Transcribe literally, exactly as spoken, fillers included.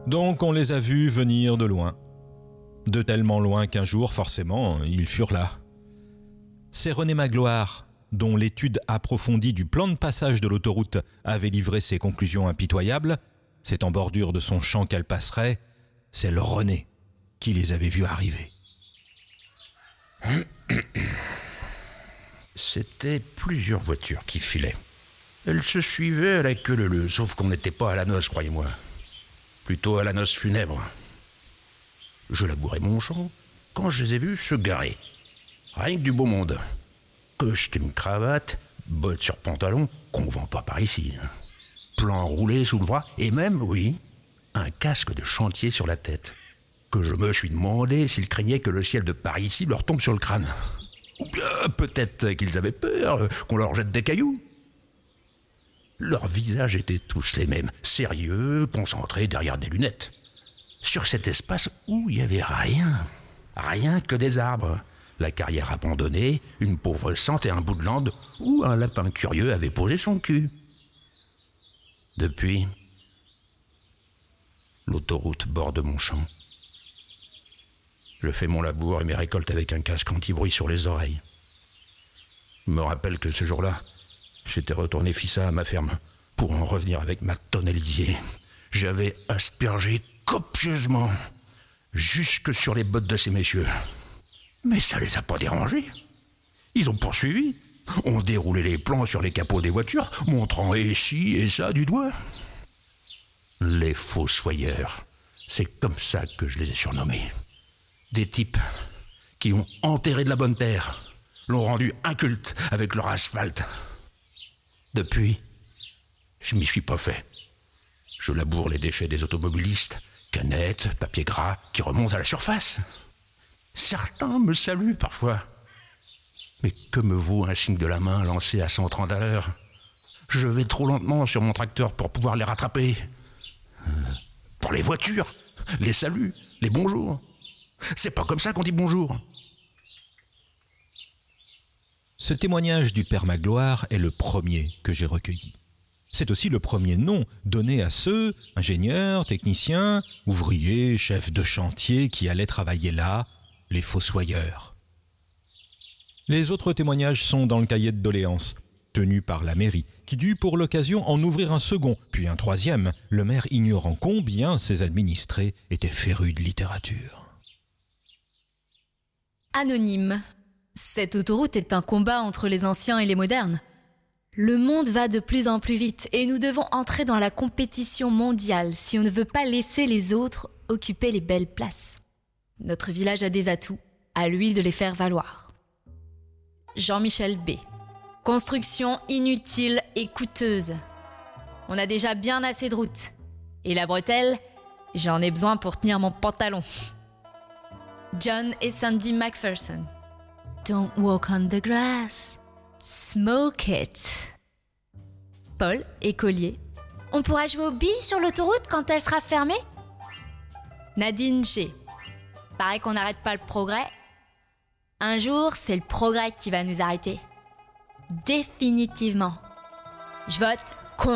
Donc on les a vus venir de loin. De tellement loin qu'un jour, forcément, ils furent là. C'est René Magloire, dont l'étude approfondie du plan de passage de l'autoroute avait livré ses conclusions impitoyables. C'est en bordure de son champ qu'elle passerait. C'est le René qui les avait vus arriver. C'était plusieurs voitures qui filaient. Elles se suivaient à la queue leu-leu, sauf qu'on n'était pas à la noce, croyez-moi. Plutôt à la noce funèbre. Je labourais mon champ quand je les ai vus se garer. Rien que du beau monde. Costume, cravate, bottes sur pantalon, qu'on vend pas par ici. Plan roulé sous le bras, et même, oui, un casque de chantier sur la tête. Que je me suis demandé s'ils craignaient que le ciel de par ici leur tombe sur le crâne. Ou bien peut-être qu'ils avaient peur qu'on leur jette des cailloux. Leurs visages étaient tous les mêmes, sérieux, concentrés derrière des lunettes. Sur cet espace où il n'y avait rien, rien que des arbres, la carrière abandonnée, une pauvre sente et un bout de lande où un lapin curieux avait posé son cul. Depuis, l'autoroute borde mon champ. Je fais mon labour et mes récoltes avec un casque anti-bruit sur les oreilles. Je me rappelle que ce jour-là, j'étais retourné fissa à ma ferme pour en revenir avec ma tonne à lisier. J'avais aspergé copieusement jusque sur les bottes de ces messieurs. Mais ça les a pas dérangés. Ils ont poursuivi, ont déroulé les plans sur les capots des voitures, montrant et ci et ça du doigt. Les fossoyeurs, c'est comme ça que je les ai surnommés. Des types qui ont enterré de la bonne terre, l'ont rendu inculte avec leur asphalte. Depuis, je m'y suis pas fait. Je laboure les déchets des automobilistes, canettes, papier gras, qui remontent à la surface. Certains me saluent parfois. Mais que me vaut un signe de la main lancé à cent trente à l'heure? Je vais trop lentement sur mon tracteur pour pouvoir les rattraper. Euh, pour les voitures, les saluts, les bonjours. C'est pas comme ça qu'on dit bonjour. Ce témoignage du père Magloire est le premier que j'ai recueilli. C'est aussi le premier nom donné à ceux, ingénieurs, techniciens, ouvriers, chefs de chantier qui allaient travailler là, les fossoyeurs. Les autres témoignages sont dans le cahier de doléances, tenu par la mairie, qui dut pour l'occasion en ouvrir un second, puis un troisième, le maire ignorant combien ses administrés étaient férus de littérature. Anonyme. Cette autoroute est un combat entre les anciens et les modernes. Le monde va de plus en plus vite et nous devons entrer dans la compétition mondiale si on ne veut pas laisser les autres occuper les belles places. Notre village a des atouts, à lui de les faire valoir. Jean-Michel B. Construction inutile et coûteuse. On a déjà bien assez de routes. Et la bretelle, j'en ai besoin pour tenir mon pantalon. John et Sandy McPherson. Don't walk on the grass. Smoke it. Paul, écolier. On pourra jouer aux billes sur l'autoroute quand elle sera fermée? Nadine G. Paraît qu'on n'arrête pas le progrès. Un jour, c'est le progrès qui va nous arrêter. Définitivement. Je vote